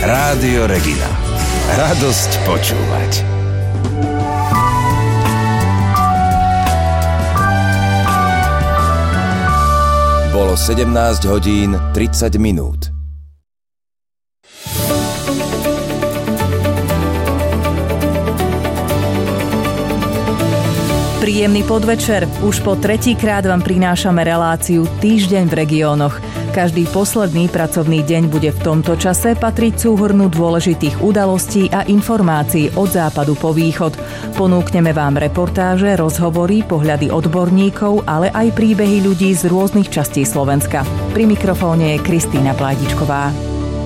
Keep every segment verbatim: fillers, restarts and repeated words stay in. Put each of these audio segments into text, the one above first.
Rádio Regina. Radosť počúvať. Bolo sedemnásť hodín tridsať minút. Príjemný podvečer. Už po tretíkrát vám prinášame reláciu Týždeň v regiónoch. Každý posledný pracovný deň bude v tomto čase patriť súhrnu dôležitých udalostí a informácií od západu po východ. Ponúkneme vám reportáže, rozhovory, pohľady odborníkov, ale aj príbehy ľudí z rôznych častí Slovenska. Pri mikrofóne je Kristýna Plajdičková.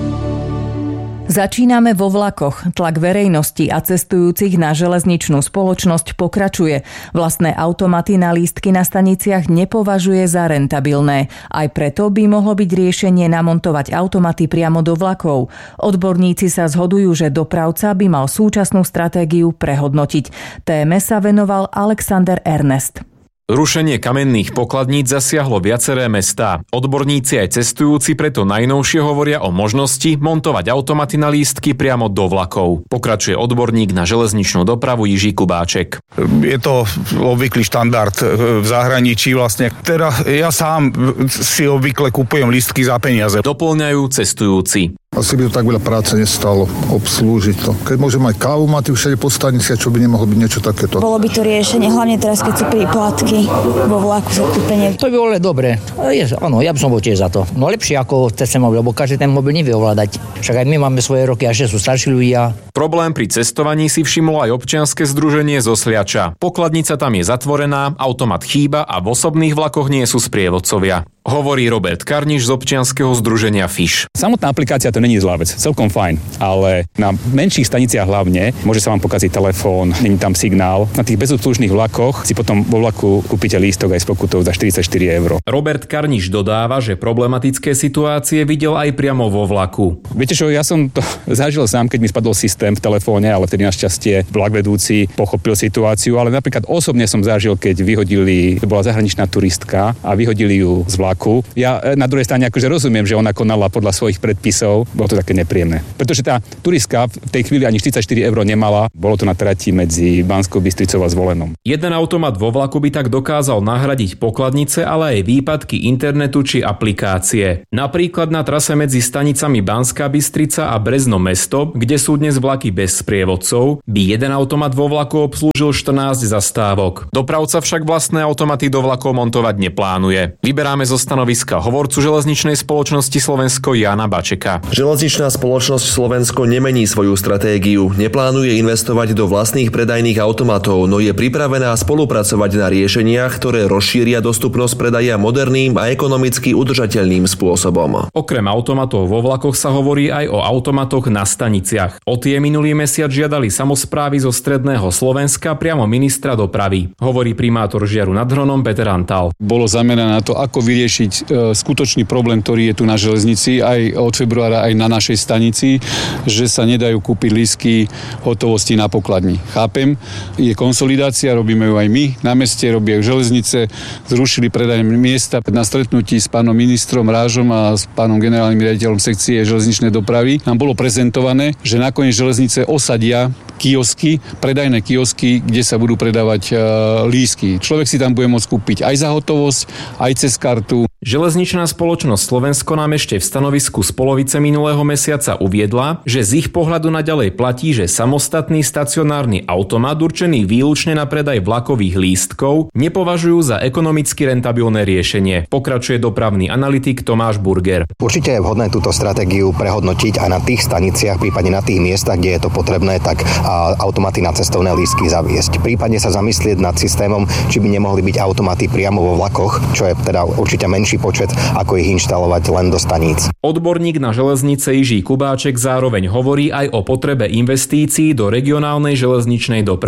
Začíname vo vlakoch. Tlak verejnosti a cestujúcich na železničnú spoločnosť pokračuje. Vlastné automaty na lístky na staniciach nepovažuje za rentabilné. Aj preto by mohlo byť riešenie namontovať automaty priamo do vlakov. Odborníci sa zhodujú, že dopravca by mal súčasnú stratégiu prehodnotiť. Téme sa venoval Alexander Ernest. Rušenie kamenných pokladníc zasiahlo viaceré mestá. Odborníci aj cestujúci preto najnovšie hovoria o možnosti montovať automaty na lístky priamo do vlakov. Pokračuje odborník na železničnú dopravu Jiří Kubáček. Je to obvyklý štandard v zahraničí vlastne. Teda ja sám si obvykle kupujem lístky za peniaze. Doplňajú cestujúci. Asi by to tak veľa práce nestalo obslúžiť to. Keď môžem mať kávomaty všade po stanici, čo by nemohlo byť niečo takéto. Bolo by to riešenie, hlavne teraz, keď sú príplatky vo vlaku za kúpenie. To by bolo dobre. Je, áno, ja by som bol tiež za to. No lepšie ako ten mobil, lebo každý ten mobil nevie ovládať. Však aj my máme svoje roky a ešte sú starší ľudia. Problém pri cestovaní si všimlo aj občianske združenie zo Sliača. Pokladnica tam je zatvorená, automat chýba a v osobných vlakoch nie sú sprievodcovia. Hovorí Robert Karniš z občianskeho združenia Fiš. Samotná aplikácia to není zlá vec, celkom fajn, ale na menších staniciach hlavne môže sa vám pokaziť telefón, není tam signál. Na tých bezobslužných vlakoch si potom vo vlaku kúpite lístok aj s pokutou za štyridsaťštyri eur. Robert Karniš dodáva, že problematické situácie videl aj priamo vo vlaku. Viete čo, ja som to zažil sám, keď mi spadol systém v telefóne, ale vtedy našťastie vlak vedúci pochopil situáciu, ale napríklad osobne som zažil, keď vyhodili, to bola zahraničná turistka a vyhodili ju z vlaku. Ja na druhej strane akože rozumiem, že ona konala podľa svojich predpisov, bolo to také nepríjemné. Pretože tá turistka v tej chvíli ani štyridsaťštyri eur nemala, bolo to na trati medzi Banskou Bystricou a Zvolenom. Jeden automat vo vlaku by tak dokázal nahradiť pokladnice, ale aj výpadky internetu či aplikácie. Napríklad na trase medzi stanicami Banská Bystrica a Brezno mesto, kde sú dnes vlaky bez sprievodcov, by jeden automat vo vlaku obslúžil štrnásť zastávok. Dopravca však vlastné automaty do vlakov montovať neplánuje. Vyberáme zo stanoviska hovorcu železničnej spoločnosti Slovensko Jána Bačeka. Železničná spoločnosť Slovensko nemení svoju stratégiu, neplánuje investovať do vlastných predajných automatov, no je pripravená spolupracovať na riešeniach, ktoré rozšíria dostupnosť predaja moderným a ekonomicky udržateľným spôsobom. Okrem automatov vo vlakoch sa hovorí aj o automatoch na staniciach. O tie minulý mesiac žiadali samosprávy zo stredného Slovenska priamo ministra dopravy. Hovorí primátor Žiaru nad Hronom Peter Antal. Bolo zamerané na to, ako vyriešiť skutočný problém, ktorý je tu na železnici, aj od februára, aj na našej stanici, že sa nedajú kúpiť lístky hotovosti na pokladni. Chápem, je konsolidácia, robíme ju aj my, na meste robia železnice, zrušili predajné miesta. Na stretnutí s pánom ministrom Rážom a s pánom generálnym riaditeľom sekcie železničnej dopravy nám bolo prezentované, že nakoniec železnice osadia kiosky, predajné kiosky, kde sa budú predávať lístky. Človek si tam bude môcť kúpiť aj za hotovosť, aj cez kartu. Železničná spoločnosť Slovensko nám ešte v stanovisku z polovice minulého mesiaca uviedla, že z ich pohľadu naďalej platí, že samostatný stacionárny automat určený výlučne na predaj vlakových lístkov nepovažujú za ekonomicky rentabilné riešenie. Pokračuje dopravný analytik Tomáš Burger. Určite je vhodné túto stratégiu prehodnotiť aj na tých staniciach, prípadne na tých miestach, kde je to potrebné, tak automaty na cestovné lístky zaviesť. Prípadne sa zamyslieť nad systémom, či by nemohli byť automaty priamo vo vlakoch, čo je teda určite menší počet, ako ich inštalovať len do staníc. Odborník na železnice Jiří Kubáček zároveň hovorí aj o potrebe investícií do regionálnej železničnej dopravy.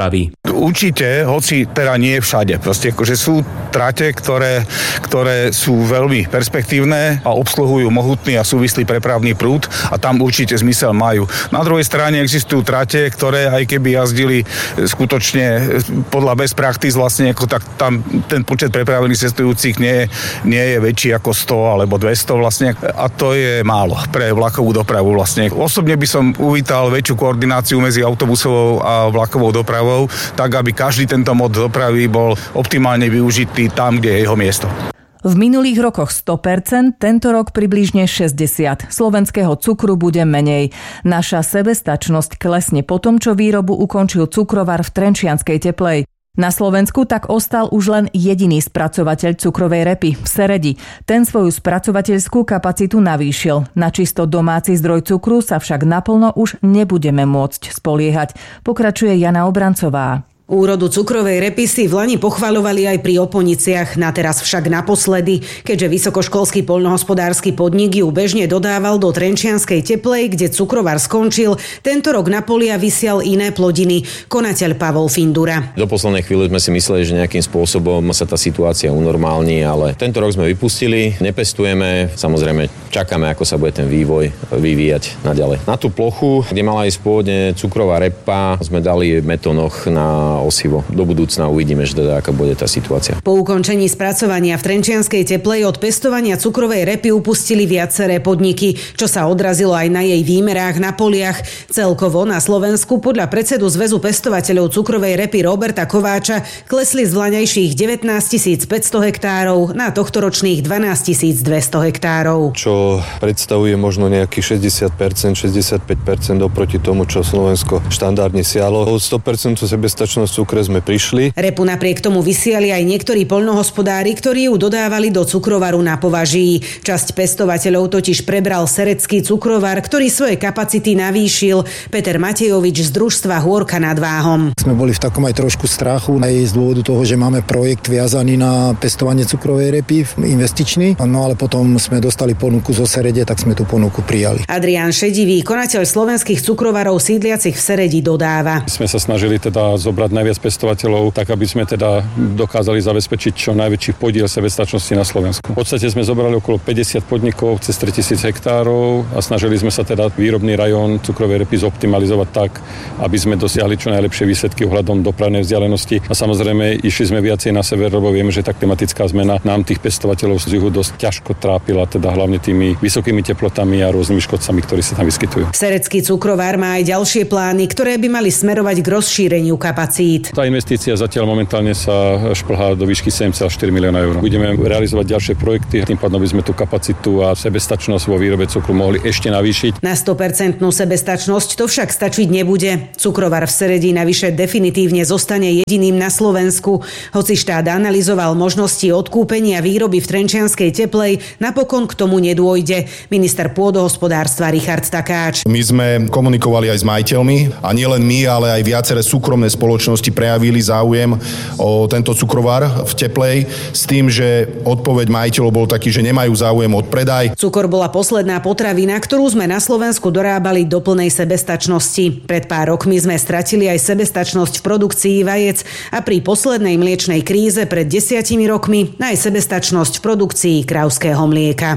Určite, hoci teda nie všade. Proste akože sú trate, ktoré, ktoré sú veľmi perspektívne a obsluhujú mohutný a súvislý prepravný prúd a tam určite zmysel majú. Na druhej strane existujú trate, ktoré aj keby jazdili skutočne podľa best practice vlastne, ako tak tam ten počet prepravených cestujúcich nie, nie je väčší ako sto alebo dvesto vlastne a to je málo pre vlakovú dopravu vlastne. Osobne by som uvítal väčšiu koordináciu medzi autobusovou a vlakovou dopravou, tak aby každý tento mod dopravy bol optimálne využitý tam, kde je jeho miesto. V minulých rokoch sto percent, tento rok približne šesťdesiat percent. Slovenského cukru bude menej. Naša sebestačnosť klesne po tom, čo výrobu ukončil cukrovar v Trenčianskej Teplej. Na Slovensku tak ostal už len jediný spracovateľ cukrovej repy v Seredi. Ten svoju spracovateľskú kapacitu navýšil. Na čisto domáci zdroj cukru sa však naplno už nebudeme môcť spoliehať. Pokračuje Jana Obrancová. Úrodu cukrovej repy si v lani pochvaľovali aj pri Oponiciach, na teraz však naposledy, keďže vysokoškolský poľnohospodársky podnik ju bežne dodával do Trenčianskej Teplej, kde cukrovar skončil. Tento rok na polia vysial iné plodiny. Konateľ Pavol Findura. Do poslednej chvíle sme si mysleli, že nejakým spôsobom sa tá situácia unormálni, ale tento rok sme vypustili, nepestujeme, samozrejme čakáme, ako sa bude ten vývoj vyvíjať naďalej. Na tú plochu, kde mala ísť pôvodne cukrová repa, sme dali metonoch na osivo. Do budúcna uvidíme, že teda aká bude tá situácia. Po ukončení spracovania v Trenčianskej Teplej od pestovania cukrovej repy upustili viaceré podniky, čo sa odrazilo aj na jej výmerách na poliach. Celkovo na Slovensku podľa predsedu Zväzu pestovateľov cukrovej repy Roberta Kováča klesli z vlaňajších devätnásťtisícpäťsto hektárov na tohtoročných dvanásťtisícdvesto hektárov. Čo predstavuje možno nejakých šesťdesiat percent, šesťdesiatpäť percent oproti tomu, čo Slovensko štandardne sialo. O sto percent sebestačnosť cukre sme prišli. Repu napriek tomu vysiali aj niektorí poľnohospodári, ktorí ju dodávali do cukrovaru na Považí. Časť pestovateľov totiž prebral serecký cukrovar, ktorý svoje kapacity navýšil. Peter Matejovič z družstva Hôrka nad Váhom. Sme boli v takom aj trošku strachu aj z dôvodu toho, že máme projekt viazaný na pestovanie cukrovej repy, investičný. No ale potom sme dostali ponuku zo Serede, tak sme tú ponuku prijali. Adrián Šedivý, konateľ slovenských cukrovarov sídliacich v Seredi, dodáva. Sme sa snažili teda zobrať najviac pestovateľov, tak aby sme teda dokázali zabezpečiť čo najväčší podiel sebestačnosti na Slovensku. V podstate sme zobrali okolo päťdesiat podnikov, cez tritisíc hektárov a snažili sme sa teda výrobný rajón cukrovej repy zoptimalizovať tak, aby sme dosiahli čo najlepšie výsledky ohľadom dopravnej vzdialenosti. A samozrejme išli sme viacej na sever, lebo vieme, že tá klimatická zmena nám tých pestovateľov z juhu dosť ťažko trápila, teda hlavne tými vysokými teplotami a rôznymi škodcami, ktorí sa tam vyskytujú. Serecký cukrovár má aj ďalšie plány, ktoré by mali smerovať k rozšíreniu kapacít. Tá investícia zatiaľ momentálne sa šplhá do výšky sedem celá štyri milióna eur. Budeme realizovať ďalšie projekty, tým pádom by sme tú kapacitu a sebestačnosť vo výrobe cukru mohli ešte navýšiť. Na sto percent sebestačnosť to však stačiť nebude. Cukrovar v Seredi navyše definitívne zostane jediným na Slovensku. Hoci štát analyzoval možnosti odkúpenia výroby v Trenčianskej Teplej, napokon k tomu nedôjde. Minister pôdohospodárstva Richard Takáč. My sme komunikovali aj s majiteľmi a nielen my, ale aj viaceré súkromné spoločnosti prejavili záujem o tento cukrovar v Teplej s tým, že odpoveď majiteľov bol taký, že nemajú záujem od predaj. Cukor bola posledná potravina, ktorú sme na Slovensku dorábali do plnej sebestačnosti. Pred pár rokmi sme stratili aj sebestačnosť v produkcii vajec a pri poslednej mliečnej kríze pred desiatimi rokmi aj sebestačnosť v produkcii kravského mlieka.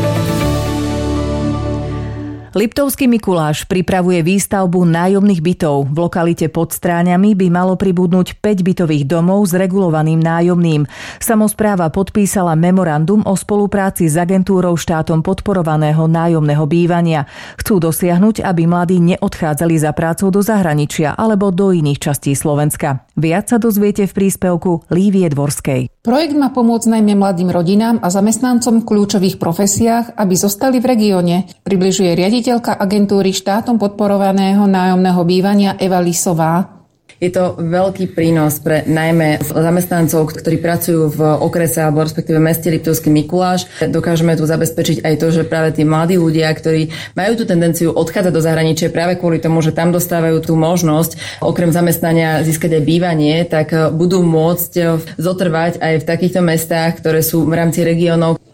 Liptovský Mikuláš pripravuje výstavbu nájomných bytov. V lokalite pod Stráňami by malo pribudnúť päť bytových domov s regulovaným nájomným. Samospráva podpísala memorandum o spolupráci s agentúrou štátom podporovaného nájomného bývania. Chcú dosiahnuť, aby mladí neodchádzali za prácou do zahraničia alebo do iných častí Slovenska. Viac sa dozviete v príspevku Lívie Dvorskej. Projekt má pomôcť najmä mladým rodinám a zamestnancom v kľúčových profesiách, aby zostali v regióne, približuje riaditeľka agentúry štátom podporovaného nájomného bývania Eva Lisová. Je to veľký prínos pre najmä zamestnancov, ktorí pracujú v okrese alebo respektíve meste Liptovský Mikuláš. Dokážeme tu zabezpečiť aj to, že práve tí mladí ľudia, ktorí majú tú tendenciu odchádzať do zahraničia práve kvôli tomu, že tam dostávajú tú možnosť okrem zamestnania získať aj bývanie, tak budú môcť zotrvať aj v takýchto mestách, ktoré sú v rámci regiónov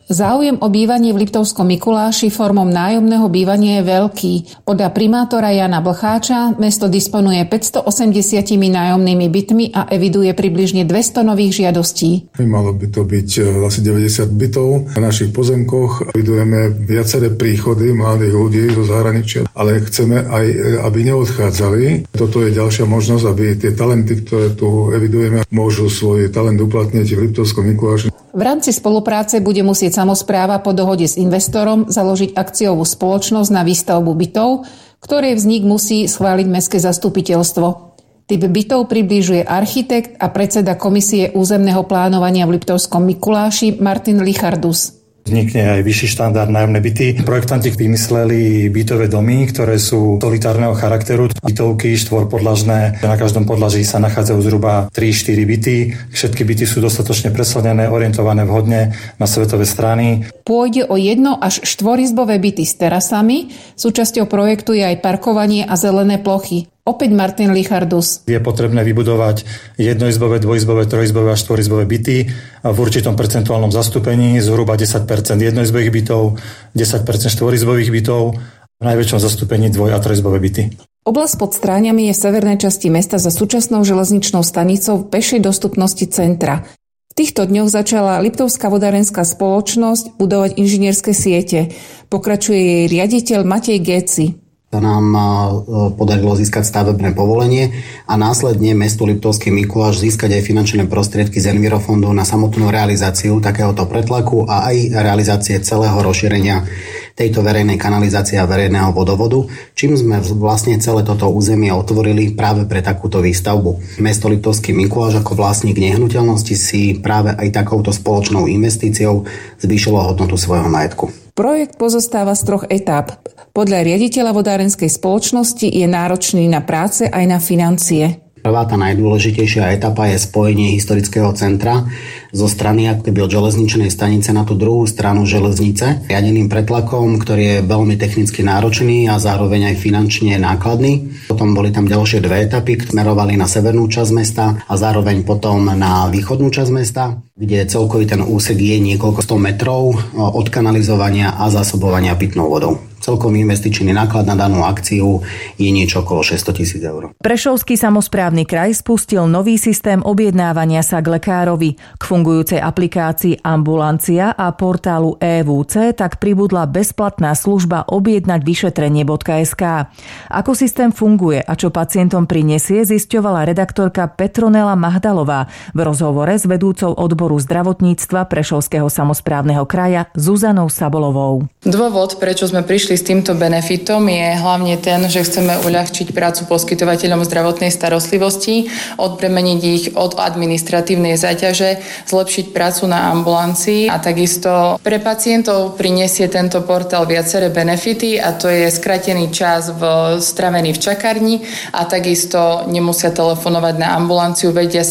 Záujem o bývanie v Liptovskom Mikuláši formou nájomného bývania je veľký. Podľa primátora Jana Blcháča mesto disponuje päťstoosemdesiat nájomnými bytmi a eviduje približne dvesto nových žiadostí. Malo by to byť asi deväťdesiat bytov na našich pozemkoch. Evidujeme viaceré príchody mladých ľudí zo zahraničia, ale chceme aj, aby neodchádzali. Toto je ďalšia možnosť, aby tie talenty, ktoré tu evidujeme, môžu svoj talent uplatniť v Liptovskom Mikuláši. V rámci spolupráce bude musieť samospráva po dohode s investorom založiť akciovú spoločnosť na výstavbu bytov, ktorej vznik musí schváliť mestské zastupiteľstvo. Typ bytov približuje architekt a predseda komisie územného plánovania v Liptovskom Mikuláši Martin Lichardus. Vznikne aj vyšší štandard nájomné byty. Projektanti vymysleli bytové domy, ktoré sú solitárneho charakteru. Bytovky štvorpodlažné. Na každom podlaží sa nachádzajú zhruba tri štyri byty. Všetky byty sú dostatočne preslnené, orientované vhodne na svetové strany. Pôjde o jedno až štvorizbové byty s terasami. Súčasťou projektu je aj parkovanie a zelené plochy. Opäť Martin Lichardus. Je potrebné vybudovať jednoizbové, dvojizbové, trojizbové a štvorizbové byty v určitom percentuálnom zastúpení, zhruba desať percent jednoizbových bytov, desať percent štvorizbových bytov, v najväčšom zastúpení dvoj- a trojizbové byty. Oblasť pod Stráňami je v severnej časti mesta za súčasnou železničnou stanicou v pešej dostupnosti centra. V týchto dňoch začala Liptovská vodárenská spoločnosť budovať inžinierské siete. Pokračuje jej riaditeľ Matej Géci. Sa nám podarilo získať stavebné povolenie a následne mesto Liptovský Mikuláš získať aj finančné prostriedky z Envirofondu na samotnú realizáciu takéhoto pretlaku a aj realizácie celého rozšírenia tejto verejnej kanalizácie a verejného vodovodu, čím sme vlastne celé toto územie otvorili práve pre takúto výstavbu. Mesto Liptovský Mikuláš ako vlastník nehnuteľnosti si práve aj takouto spoločnou investíciou zvýšilo hodnotu svojho majetku. Projekt pozostáva z troch etáp. Podľa riaditeľa vodárenskej spoločnosti je náročný na práce aj na financie. Prvá, tá najdôležitejšia etapa je spojenie historického centra zo strany akoby od železničnej stanice na tú druhú stranu železnice riadeným pretlakom, ktorý je veľmi technicky náročný a zároveň aj finančne nákladný. Potom boli tam ďalšie dve etapy, ktoré smerovali na severnú časť mesta a zároveň potom na východnú časť mesta, kde celkový ten úsek je niekoľko sto metrov od kanalizovania a zásobovania pitnou vodou. Celkový investičný náklad na danú akciu je niečo okolo šesťsto tisíc eur. Prešovský samosprávny kraj spustil nový systém objednávania sa k lekárovi. K fungujúcej aplikácii Ambulancia a portálu é vé cé tak pribudla bezplatná služba objednať vyšetrenie bodka es ká. Ako systém funguje a čo pacientom prinesie, zisťovala redaktorka Petronela Mahdalová v rozhovore s vedúcou odboru zdravotníctva Prešovského samosprávneho kraja Zuzanou Sabolovou. Dôvod, prečo sme prišli s týmto benefitom, je hlavne ten, že chceme uľahčiť prácu poskytovateľom zdravotnej starostlivosti, odbremeniť ich od administratívnej záťaže, zlepšiť prácu na ambulancii a takisto pre pacientov prinesie tento portál viaceré benefity a to je skrátený čas v stravený v čakárni a takisto nemusia telefonovať na ambulanciu, vedia